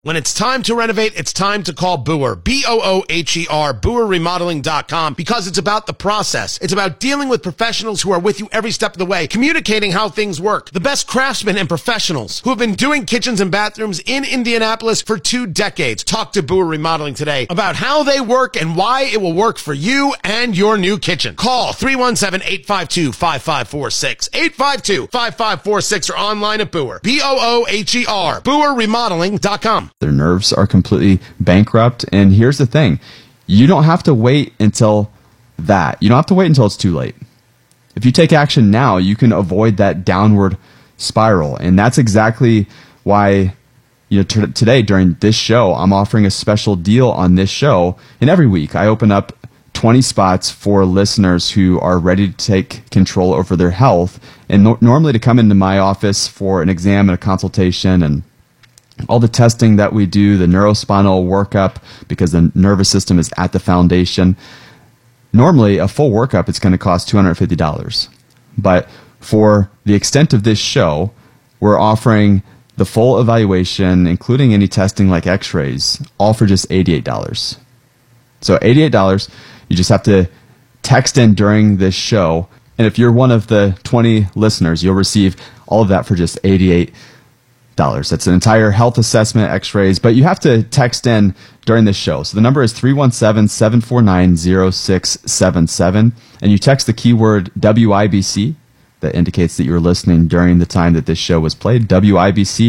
When it's time to renovate, it's time to call Booher, B-O-O-H-E-R, BooherRemodeling.com, because it's about the process. It's about dealing with professionals who are with you every step of the way, communicating how things work. The best craftsmen and professionals who have been doing kitchens and bathrooms in Indianapolis for 2 decades. Talk to Booher Remodeling today about how they work and why it will work for you and your new kitchen. Call 317-852-5546, 852-5546, or online at Booher, B-O-O-H-E-R, BooherRemodeling.com. Their nerves are completely bankrupt. And here's the thing. You don't have to wait until that. You don't have to wait until it's too late. If you take action now, you can avoid that downward spiral. And that's exactly why today during this show, I'm offering a special deal on this show. And every week I open up 20 spots for listeners who are ready to take control over their health. And normally to come into my office for an exam and a consultation and all the testing that we do, the neurospinal workup, because the nervous system is at the foundation. Normally, a full workup, it's going to cost $250. But for the extent of this show, we're offering the full evaluation, including any testing like x-rays, all for just $88. So $88, you just have to text in during this show. And if you're one of the 20 listeners, you'll receive all of that for just $88. That's an entire health assessment, x-rays, but you have to text in during this show. So the number is 317-749-0677, and you text the keyword WIBC. That indicates that you're listening during the time that this show was played. WIBC,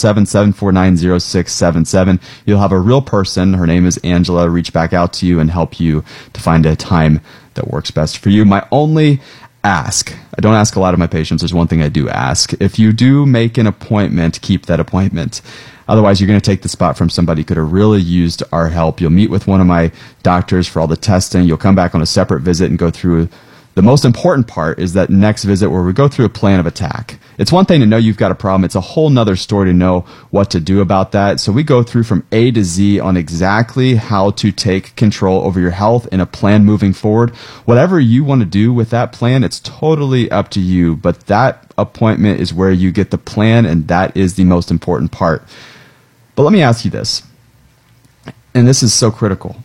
317-749-0677. You'll have a real person, her name is Angela, reach back out to you and help you to find a time that works best for you. My only ask. I don't ask a lot of my patients. There's one thing I do ask. If you do make an appointment, keep that appointment. Otherwise, you're going to take the spot from somebody who could have really used our help. You'll meet with one of my doctors for all the testing. You'll come back on a separate visit and go through. The most important part is that next visit where we go through a plan of attack. It's one thing to know you've got a problem. It's a whole nother story to know what to do about that. So we go through from A to Z on exactly how to take control over your health in a plan moving forward. Whatever you want to do with that plan, it's totally up to you. But that appointment is where you get the plan, and that is the most important part. But let me ask you this, and this is so critical.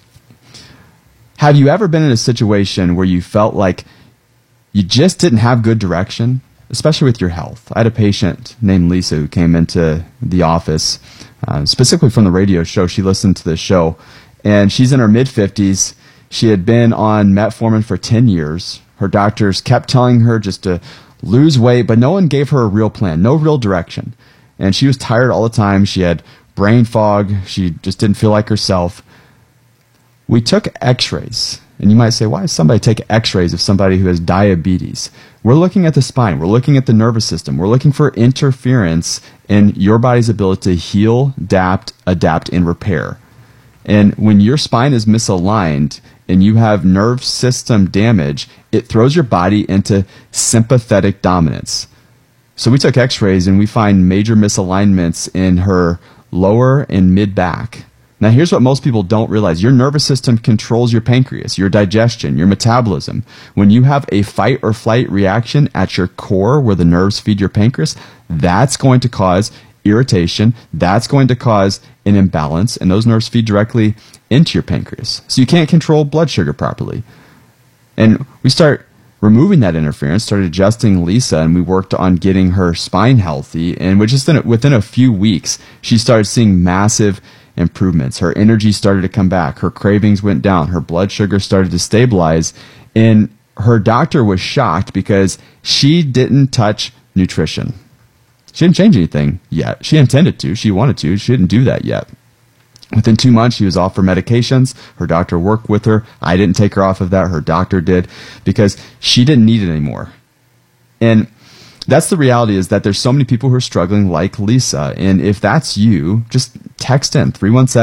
Have you ever been in a situation where you felt like you just didn't have good direction, especially with your health? I had a patient named Lisa who came into the office, specifically from the radio show. She listened to the show, and she's in her mid-50s. She had been on metformin for 10 years. Her doctors kept telling her just to lose weight, but no one gave her a real plan, no real direction. And she was tired all the time. She had brain fog. She just didn't feel like herself. We took x-rays, and you might say, why does somebody take x-rays of somebody who has diabetes? We're looking at the spine. We're looking at the nervous system. We're looking for interference in your body's ability to heal, adapt, and repair. And when your spine is misaligned and you have nerve system damage, it throws your body into sympathetic dominance. So we took x-rays, and we find major misalignments in her lower and mid-back. Now, here's what most people don't realize. Your nervous system controls your pancreas, your digestion, your metabolism. When you have a fight or flight reaction at your core where the nerves feed your pancreas, that's going to cause irritation. That's going to cause an imbalance, and those nerves feed directly into your pancreas. So you can't control blood sugar properly. And we start removing that interference, started adjusting Lisa, and we worked on getting her spine healthy. And within a few weeks, she started seeing massive improvements. Her energy started to come back. Her cravings went down. Her blood sugar started to stabilize. And her doctor was shocked because she didn't touch nutrition. She didn't change anything yet. She intended to. She wanted to. She didn't do that yet. Within 2 months, she was off her medications. Her doctor worked with her. I didn't take her off of that. Her doctor did, because she didn't need it anymore. And that's the reality, is that there's so many people who are struggling like Lisa. And if that's you, just text in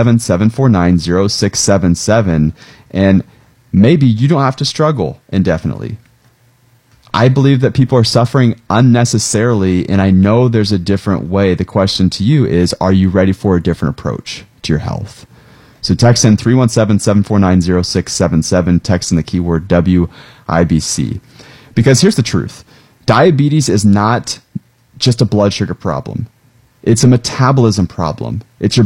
317-749-0677, and maybe you don't have to struggle indefinitely. I believe that people are suffering unnecessarily, and I know there's a different way. The question to you is, are you ready for a different approach to your health? So text in 317-749-0677, text in the keyword WIBC. Because here's the truth. Diabetes is not just a blood sugar problem. It's a metabolism problem. It's your